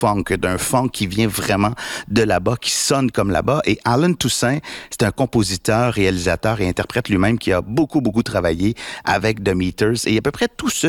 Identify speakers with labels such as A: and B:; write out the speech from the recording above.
A: funk qui vient vraiment de là-bas, qui sonne comme là-bas. Et Allen Toussaint, c'est un compositeur, réalisateur et interprète lui-même qui a beaucoup, beaucoup travaillé avec The Meters. Et à peu près tous ceux